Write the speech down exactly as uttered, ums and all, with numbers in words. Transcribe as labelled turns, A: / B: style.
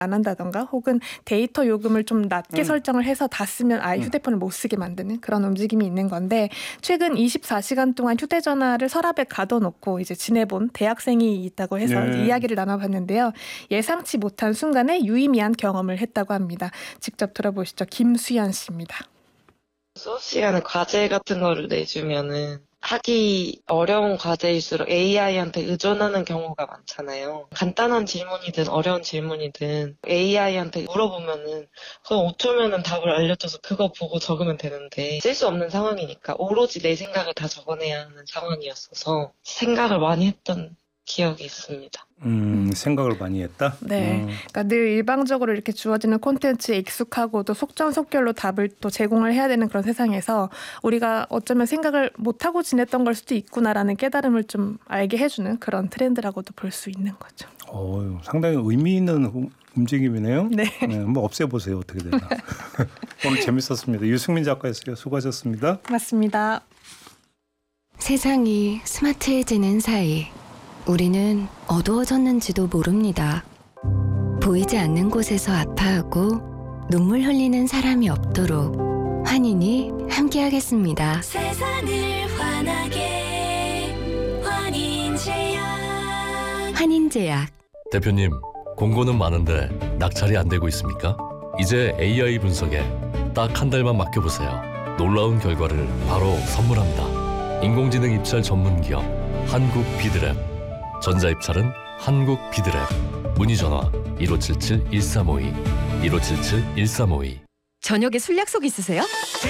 A: 안 한다던가 혹은 데이터 요금을 좀 낮게
B: 음.
A: 설정을 해서 다 쓰면 아예 휴대폰을 못 쓰게 만드는 그런 움직임이 있는 건데 최근 이십사 시간 동안 휴대전화를 서랍에 가둬놓고 이제 지내본 대학생이 있다고 해서
B: 네.
A: 이제 이야기를 나눠봤는데요. 예상치 못한 순간에 유의미한 경험을 했다고 합니다. 직접 들어보시죠. 김수연 씨입니다.
C: 수업 시간에 과제 같은 거를 내주면은 하기 어려운 과제일수록 에이아이한테 의존하는 경우가 많잖아요. 간단한 질문이든 어려운 질문이든 에이아이한테 물어보면은 그럼 오 초면은 답을 알려줘서 그거 보고 적으면 되는데 쓸 수 없는 상황이니까 오로지 내 생각을 다 적어내야 하는 상황이었어서 생각을 많이 했던 기억이 있습니다.
B: 음, 생각을 많이 했다?
A: 네,
B: 음.
A: 그러니까 늘 일방적으로 이렇게 주어지는 콘텐츠에 익숙하고도 속전속결로 답을 또 제공을 해야 되는 그런 세상에서 우리가 어쩌면 생각을 못하고 지냈던 걸 수도 있구나라는 깨달음을 좀 알게 해주는 그런 트렌드라고도 볼 수 있는 거죠.
B: 어, 상당히 의미 있는 움직임이네요.
A: 네.
B: 네, 한번 없애보세요. 어떻게 되나. 오늘 재밌었습니다. 유승민 작가였어요. 수고하셨습니다.
A: 맞습니다.
D: 세상이 스마트해지는 사이 우리는 어두워졌는지도 모릅니다. 보이지 않는 곳에서 아파하고 눈물 흘리는 사람이 없도록 환인이 함께하겠습니다.
E: 세상을 환하게 환인제약.
D: 환인제약.
F: 대표님, 공고는 많은데 낙찰이 안 되고 있습니까? 이제 에이아이 분석에 딱 한 달만 맡겨보세요. 놀라운 결과를 바로 선물합니다. 인공지능 입찰 전문 기업 한국 비드랩. 전자입찰은 한국 비드랩. 문의 전화 일오칠칠 일삼오이 일오칠칠 일삼오이.
G: 저녁에 술 약속 있으세요?